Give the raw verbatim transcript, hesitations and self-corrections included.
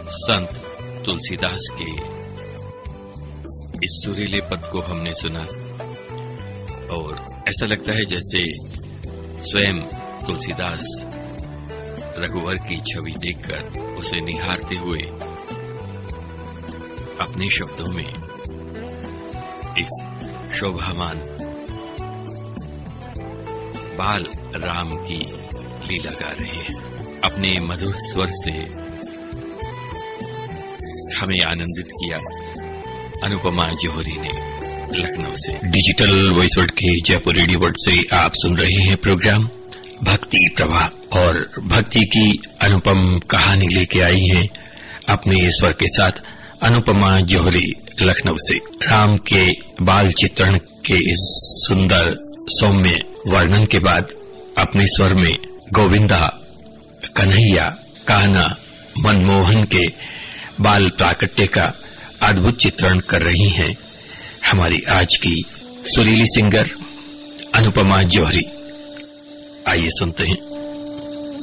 संत तुलसीदास के इस सुरीले पद को हमने सुना और ऐसा लगता है जैसे स्वयं तुलसीदास रघुवर की छवि देखकर उसे निहारते हुए अपने शब्दों में इस शोभामान बाल राम की लीला गा रहे हैं। अपने मधुर स्वर से हमें आनंदित किया अनुपमा जौहरी ने लखनऊ से। डिजिटल वॉइस वर्ल्ड के जयपुर रेडियो वर्ल्ड से आप सुन रहे हैं प्रोग्राम भक्ति प्रवाह और भक्ति की अनुपम कहानी लेके आई है अपने स्वर के साथ अनुपमा जौहरी लखनऊ से। राम के बाल चित्रण के इस सुंदर सौम्य वर्णन के बाद अपने स्वर में गोविंदा, कन्हैया, कान्हा, मनमोहन के बाल प्राकट्य का अद्भुत चित्रण कर रही हैं हमारी आज की सुरीली सिंगर अनुपमा जौहरी। आइए सुनते हैं